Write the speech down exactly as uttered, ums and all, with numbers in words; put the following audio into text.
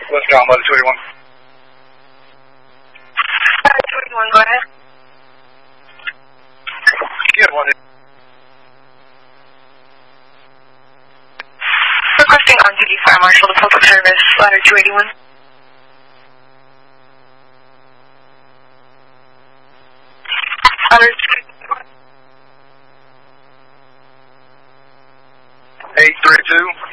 Westbound, ladder two eighty-one. Ladder two eighty-one, go ahead. Yeah, one. Requesting on-duty fire marshal to public service, ladder two eighty-one. Ladder two eighty-one. eight three two.